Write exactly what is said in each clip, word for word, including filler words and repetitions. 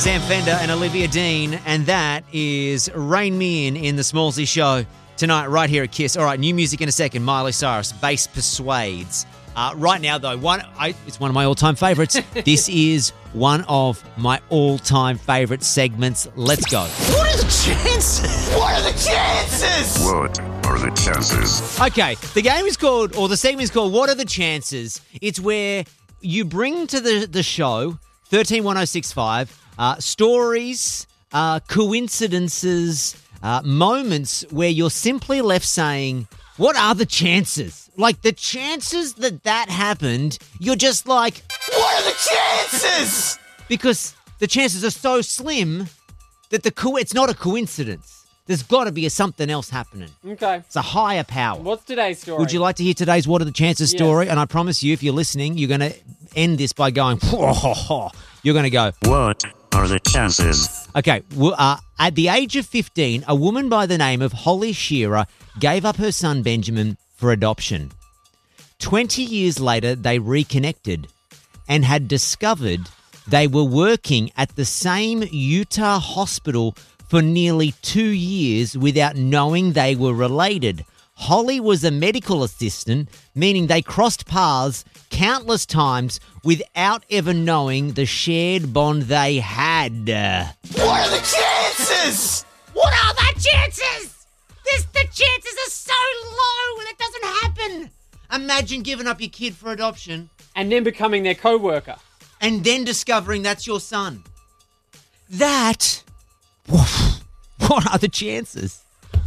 Sam Fender and Olivia Dean, and that is Rain Me In in the Smallsy Show tonight right here at Kiss. All right, new music in a second. Miley Cyrus, Bass Persuades. Uh, right now, though, one I, it's one of my all-time favourites. This is one of my all-time favourite segments. Let's go. What are the chances? What are the chances? What are the chances? Okay, the game is called, or the segment is called, What Are the Chances? It's where you bring to the, the show, thirteen one oh six five, uh, stories, uh, coincidences, uh, moments where you're simply left saying, what are the chances? Like, the chances that that happened, you're just like, what are the chances? Because the chances are so slim that the co- it's not a coincidence. There's got to be a something else happening. Okay. It's a higher power. What's today's story? Would you like to hear today's What Are the Chances Yes. story? And I promise you, if you're listening, you're going to end this by going, you're going to go, What are the chances? okay, well, uh, at the age of fifteen, a woman by the name of Holly Shearer gave up her son Benjamin for adoption. Twenty years later, they reconnected and had discovered they were working at the same Utah hospital for nearly two years without knowing they were related. Holly was a medical assistant, meaning they crossed paths countless times without ever knowing the shared bond they had. What are the chances? What are the chances? This, the chances are so low that doesn't happen. Imagine giving up your kid for adoption And then becoming their co-worker. and then discovering that's your son. That, what are the chances?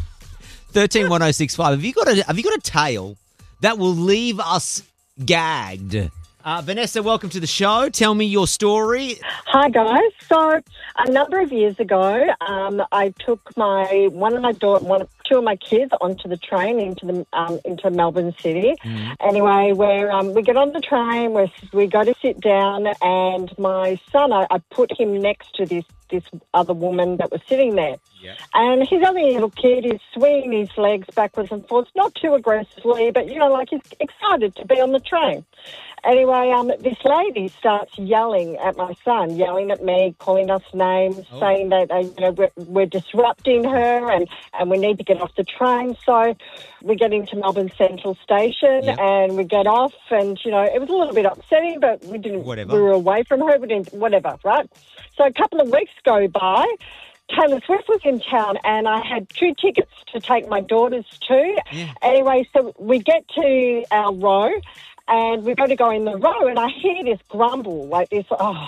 thirteen one oh six five. Have you got a Have you got a tale that will leave us gagged? Uh, Vanessa, welcome to the show. Tell me your story. Hi guys. So a number of years ago, um, I took my one of my daughter, one of two of my kids onto the train into the um, into Melbourne City. Mm. Anyway, where um, we get on the train, we we go to sit down, and my son, I, I put him next to this this other woman that was sitting there. Yeah. And his other little kid is swinging his legs backwards and forwards, not too aggressively, but, you know, like he's excited to be on the train. Anyway, um, this lady starts yelling at my son, yelling at me, calling us names, oh. saying that uh, you know we're, we're disrupting her and, and we need to get off the train. So we get into Melbourne Central Station yep. and we get off, and you know it was a little bit upsetting, but we didn't. Whatever. We were away from her. We didn't. Whatever, right? So a couple of weeks go by. Taylor Swift was in town, and I had two tickets to take my daughters to. Yeah. Anyway, so we get to our row. And we go to go in the row, and I hear this grumble, like this, oh,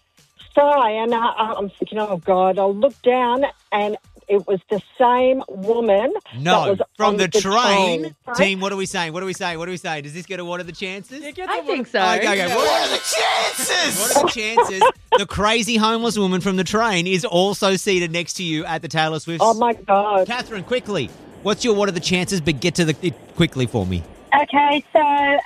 sigh. And I, I'm thinking, oh, God, I'll look down, and it was the same woman. No, that was from on the, the train. train. Team, what are we saying? What are we saying? What are we saying? Does this get a what are the chances? I think so. Okay, okay. What What, are the chances? what are the chances the crazy homeless woman from the train is also seated next to you at the Taylor Swift? Oh, my God. Catherine, quickly, what's your what are the chances? But get to the it quickly for me. Okay, so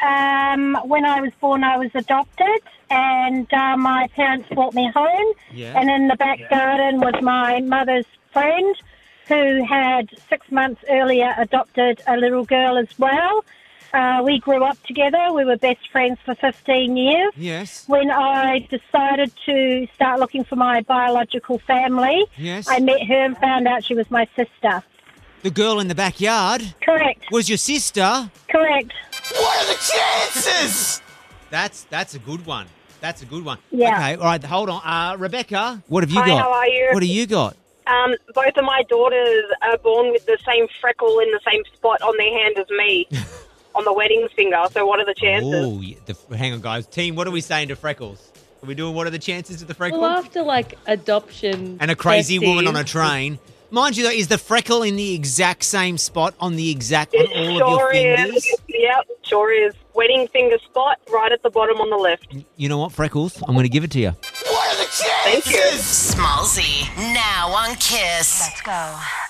um, when I was born, I was adopted, and uh, my parents brought me home. Yeah. And in the back garden was my mother's friend, who had six months earlier adopted a little girl as well. Uh, we grew up together. We were best friends for fifteen years. Yes. When I decided to start looking for my biological family, Yes. I met her and found out she was my sister. The girl in the backyard Correct. was your sister. Correct. What are the chances? That's that's a good one. That's a good one. Yeah. Okay, all right, hold on. Uh, Rebecca, what have you Hi, got? how are you? What have you got? Um, both of my daughters are born with the same freckle in the same spot on their hand as me, on the wedding finger. So what are the chances? Oh, yeah, the, hang on, guys. Team, what are we saying to Freckles? Are we doing what are the chances of the freckle? Well, after like adoption and a crazy festive, woman on a train. Mind you, though, is the freckle in the exact same spot on the exact on It all sure of your fingers? is. Yep, sure is. Wedding finger spot right at the bottom on the left. You know what, Freckles? I'm going to give it to you. What are the chances? Thank you. Smallsy, now on Kiss. Let's go.